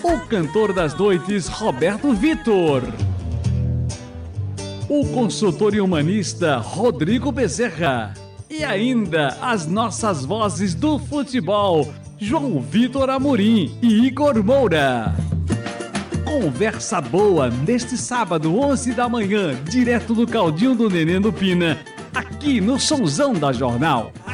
o cantor das noites Roberto Vitor, o consultor e humanista Rodrigo Bezerra e ainda as nossas vozes do futebol João Vitor Amorim e Igor Moura. Conversa boa neste sábado, 11 da manhã, direto do Caldinho do Neném do Pina, aqui no Sonzão da Jornal.